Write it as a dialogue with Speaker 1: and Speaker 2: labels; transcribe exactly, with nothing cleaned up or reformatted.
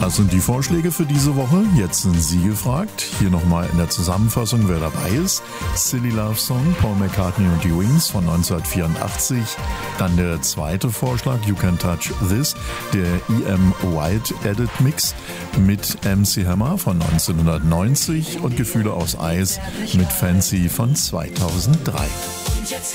Speaker 1: Das sind die Vorschläge für diese Woche. Jetzt sind Sie gefragt. Hier nochmal in der Zusammenfassung, wer dabei ist. Silly Love Song, Paul McCartney und die Wings von neunzehnhundertvierundachtzig. Dann der zweite Vorschlag, You Can Touch This, der E M White Edit Mix mit M C Hammer von neunzehnhundertneunzig und Gefühle aus Eis mit Fancy von zweitausenddrei.